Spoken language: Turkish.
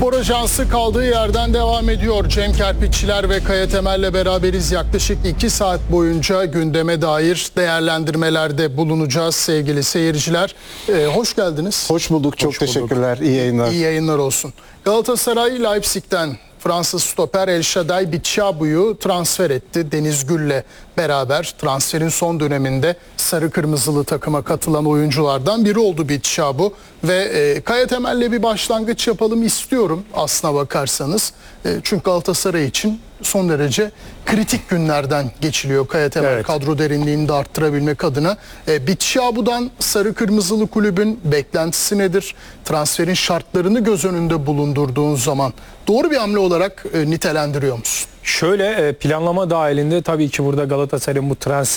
Spor Ajansı kaldığı yerden devam ediyor. Cem Kerpiççiler ve Kaya Temel'le beraberiz. Yaklaşık 2 saat boyunca gündeme dair değerlendirmelerde bulunacağız sevgili seyirciler. Hoş geldiniz. Hoş bulduk. Çok teşekkürler. İyi yayınlar. İyi yayınlar olsun. Galatasaray Leipzig'ten Fransız stoper El Shaddai Bitshiabu'yu transfer etti. Deniz Gül'le beraber transferin son döneminde sarı kırmızılı takıma katılan oyunculardan biri oldu Bitshiabu. Ve Kaya Temel'le bir başlangıç yapalım istiyorum aslına bakarsanız. Çünkü Galatasaray için son derece kritik günlerden geçiliyor Kaya Temel, evet. Kadro derinliğini de arttırabilmek adına. Bitshiabu'dan sarı kırmızılı kulübün beklentisi nedir? Transferin şartlarını göz önünde bulundurduğun zaman doğru bir hamle olarak nitelendiriyor musun? Şöyle planlama dahilinde tabii ki burada Galatasaray'ın bu transfer